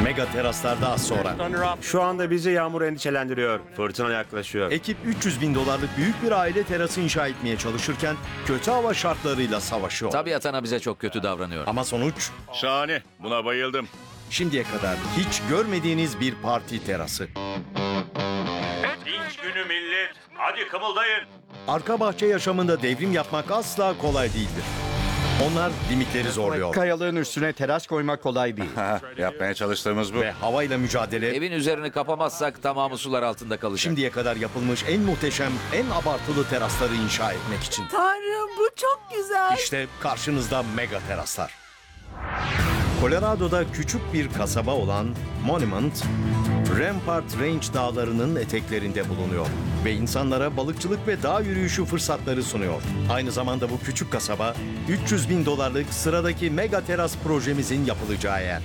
Mega teraslarda az sonra. Şu anda bizi yağmur endişelendiriyor. Fırtına yaklaşıyor. Ekip 300 bin dolarlık büyük bir aile terası inşa etmeye çalışırken kötü hava şartlarıyla savaşıyor. Tabiat ana bize çok kötü davranıyor. Ama sonuç Şahane. Buna bayıldım. şimdiye kadar hiç görmediğiniz bir parti terası. İlk günü millet. Hadi kımıldayın. Arka bahçe yaşamında devrim yapmak asla kolay değildir. Onlar limitleri zorluyor Kayalığın üstüne teras koymak kolay değil. Yapmaya çalıştığımız bu. ve havayla mücadele Evin üzerini kapamazsak tamamı sular altında kalacak. şimdiye kadar yapılmış en muhteşem, en abartılı terasları inşa etmek için. Tanrım bu çok güzel. İşte karşınızda mega teraslar. Colorado'da küçük bir kasaba olan Monument, Rampart Range dağlarının eteklerinde bulunuyor ve insanlara balıkçılık ve dağ yürüyüşü fırsatları sunuyor. Aynı zamanda bu küçük kasaba 300 bin dolarlık sıradaki mega teras projemizin yapılacağı yer.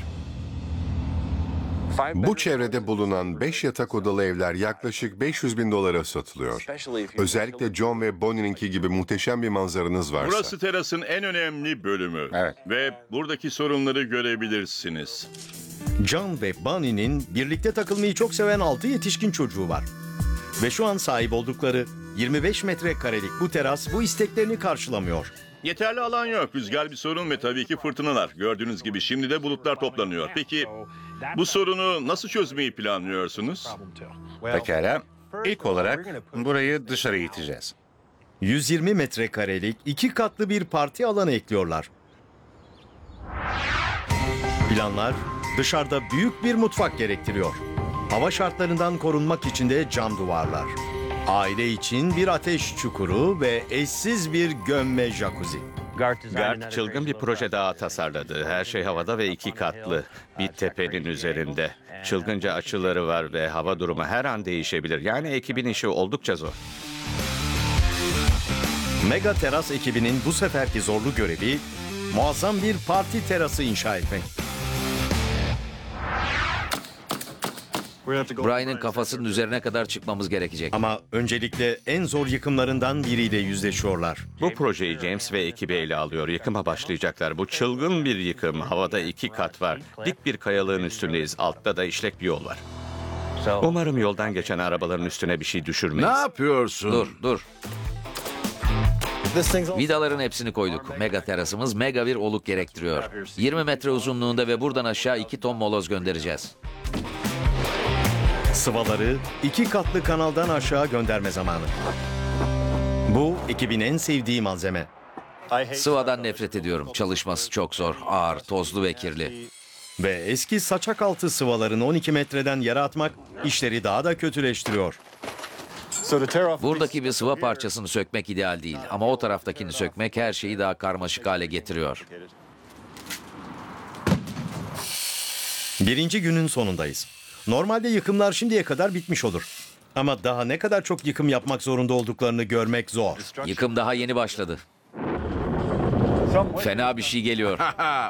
Bu çevrede bulunan 5 yatak odalı evler yaklaşık 500 bin dolara satılıyor. Özellikle John ve Bonnie'ninki gibi muhteşem bir manzaranız varsa. Burası terasın en önemli bölümü. Evet. Ve buradaki sorunları görebilirsiniz. John ve Bonnie'nin birlikte takılmayı çok seven 6 yetişkin çocuğu var. Ve şu an sahip oldukları 25 metrekarelik bu teras bu isteklerini karşılamıyor. Yeterli alan yok. Rüzgar bir sorun ve tabii ki fırtınalar. Gördüğünüz gibi şimdi de bulutlar toplanıyor. Peki bu sorunu nasıl çözmeyi planlıyorsunuz? Pekala. İlk olarak burayı dışarı iteceğiz. 120 metrekarelik 2 katlı bir parti alanı ekliyorlar. Planlar dışarıda büyük bir mutfak gerektiriyor. Hava şartlarından korunmak için de cam duvarlar. Aile için bir ateş çukuru ve eşsiz bir gömme jacuzzi. Gart çılgın bir proje daha tasarladı. Her şey havada ve 2 katlı. Bir tepenin üzerinde. Çılgınca açıları var ve hava durumu her an değişebilir. Yani ekibin işi oldukça zor. Mega Teras ekibinin bu seferki zorlu görevi muazzam bir parti terası inşa etmek. Brian'ın kafasının üzerine kadar çıkmamız gerekecek. Ama öncelikle en zor yıkımlarından biriyle yüzleşiyorlar. Bu projeyi James ve ekibi ele alıyor. Yıkıma başlayacaklar. Bu çılgın bir yıkım. Havada 2 kat var. Dik bir kayalığın üstündeyiz. Altta da işlek bir yol var. Umarım yoldan geçen arabaların üstüne bir şey düşürmeyiz. yapıyorsun? Dur. Vidaların hepsini koyduk. Mega terasımız mega bir oluk gerektiriyor. 20 metre uzunluğunda ve buradan aşağı 2 ton moloz göndereceğiz. Sıvaları 2 katlı kanaldan aşağı gönderme zamanı. Bu ekibin en sevdiği malzeme. Sıvadan nefret ediyorum. Çalışması çok zor. Ağır, tozlu ve kirli. Ve eski saçak altı sıvalarını 12 metreden yere atmak işleri daha da kötüleştiriyor. Buradaki bir sıva parçasını sökmek ideal değil. Ama o taraftakini sökmek her şeyi daha karmaşık hale getiriyor. Birinci günün sonundayız. Normalde yıkımlar şimdiye kadar bitmiş olur. Ama daha ne kadar çok yıkım yapmak zorunda olduklarını görmek zor. Yıkım daha yeni başladı. Fena bir şey geliyor.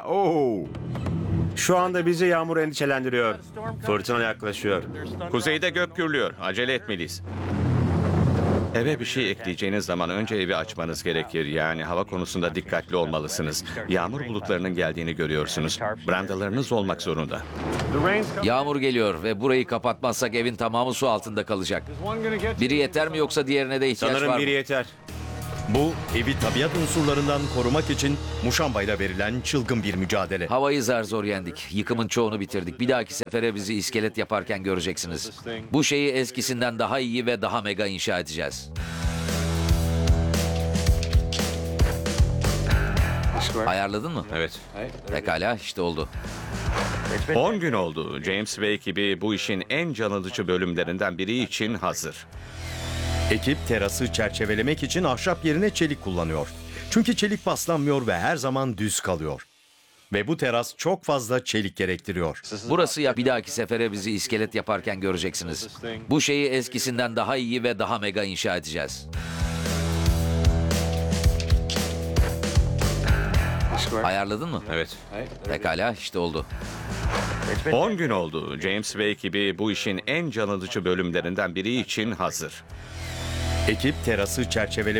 Şu anda bizi yağmur endişelendiriyor. Fırtına yaklaşıyor. Kuzeyde gök gürlüyor. Acele etmeliyiz. Eve bir şey ekleyeceğiniz zaman önce evi açmanız gerekir. Yani hava konusunda dikkatli olmalısınız. Yağmur bulutlarının geldiğini görüyorsunuz. Brandalarınız olmak zorunda. Yağmur geliyor ve burayı kapatmazsak evin tamamı su altında kalacak. Biri yeter mi yoksa diğerine de ihtiyaç Sanırım var biri mı? yeter. Bu evi tabiat unsurlarından korumak için muşambayla verilen çılgın bir mücadele. Havayı zar zor yendik. Yıkımın çoğunu bitirdik. Bir dahaki sefere bizi iskelet yaparken göreceksiniz. Bu şeyi eskisinden daha iyi ve daha mega inşa edeceğiz. Ayarladın mı? Evet. Pekala, işte oldu. 10 gün oldu. James ve ekibi bu işin en can alıcı bölümlerinden biri için hazır. Ekip terası çerçevelemek için ahşap yerine çelik kullanıyor. Çünkü çelik paslanmıyor ve her zaman düz kalıyor. Ve bu teras çok fazla çelik gerektiriyor. Burası ya bir dahaki sefere bizi iskelet yaparken göreceksiniz. Bu şeyi eskisinden daha iyi ve daha mega inşa edeceğiz. Ayarladın mı? Evet. Pekala, işte oldu. 10 gün oldu. James ve ekibi bu işin en can alıcı bölümlerinden biri için hazır. Ekip terası çerçevelemek